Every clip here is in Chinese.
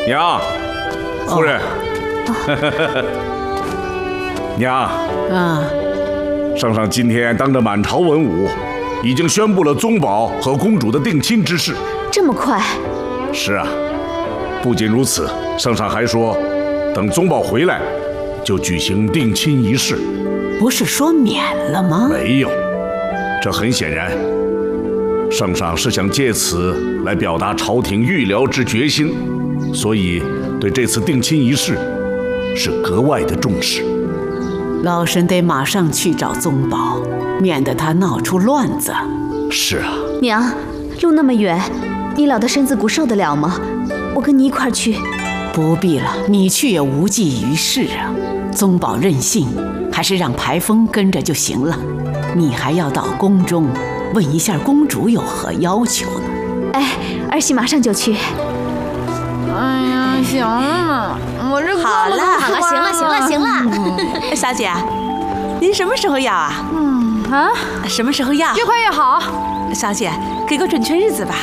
娘，夫人，娘上上今天当着满朝文武，已经宣布了宗保和公主的定亲之事。 这么快？ 是啊，不仅如此，上上还说，等宗保回来，就举行定亲仪式。 不是说免了吗？ 没有，这很显然，上上是想借此来表达朝廷预疗之决心，所以对这次定亲仪式是格外的重视。 老身得马上去找宗保，免得他闹出乱子。 是啊， 娘，路那么远，你老的身子骨受得了吗？我跟你一块儿去。 不必了，你去也无济于事啊。宗保任性，还是让排风跟着就行了。你还要到宫中问一下公主有何要求呢。 哎，儿媳马上就去。 哎呀，行了，我这好了， 行了。 小姐，您什么时候要啊？什么时候要？ 越快越好。 小姐，给个准确日子吧。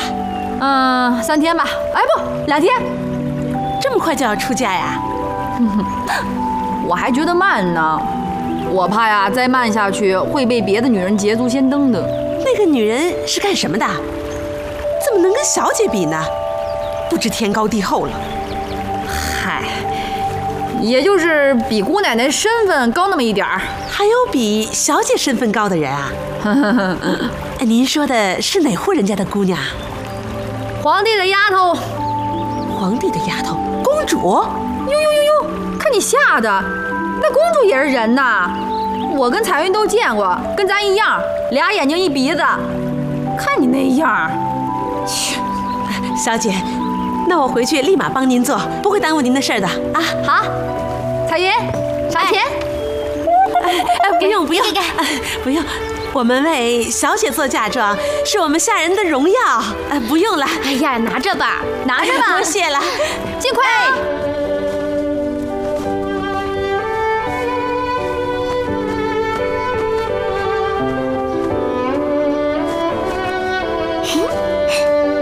3天吧。哎不，2天。 这么快就要出嫁呀？ 我还觉得慢呢，我怕呀，再慢下去会被别的女人捷足先登的。 那个女人是干什么的？怎么能跟小姐比呢？不知天高地厚了。 嗨，也就是比姑奶奶身份高那么一点儿。 还有比小姐身份高的人啊？您说的是哪户人家的姑娘？ 皇帝的丫头。 皇帝的丫头，公主？ 呦，看你吓的，那公主也是人呐。我跟彩云都见过，跟咱一样，2眼睛1鼻子。看你那样， 去，小姐，那我回去立马帮您做，不会耽误您的事的啊。 好，彩云，赏钱。 不用，不用，我们为小姐做嫁妆，是我们下人的荣耀。不用了。 哎呀，拿着吧， 多谢了， 尽快。